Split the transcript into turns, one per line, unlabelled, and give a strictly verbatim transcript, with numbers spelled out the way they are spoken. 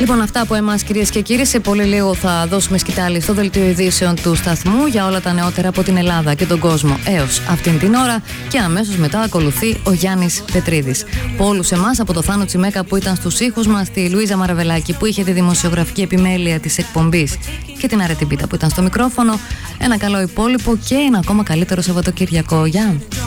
Λοιπόν, αυτά από εμάς, κυρίες και κύριοι. Σε πολύ λίγο θα δώσουμε σκητάλη στο δελτίο ειδήσεων του σταθμού για όλα τα νεότερα από την Ελλάδα και τον κόσμο έως αυτήν την ώρα. Και αμέσως μετά ακολουθεί ο Γιάννης Πετρίδης. Από όλους εμάς, από το Θάνο Τσιμέκα που ήταν στους ήχους μας, τη Λουίζα Μαραβελάκη που είχε τη δημοσιογραφική επιμέλεια της εκπομπής και την Αρετή Πίτα που ήταν στο μικρόφωνο, ένα καλό υπόλοιπο και ένα ακόμα καλύτερο Σαββατοκύριακο. Γεια!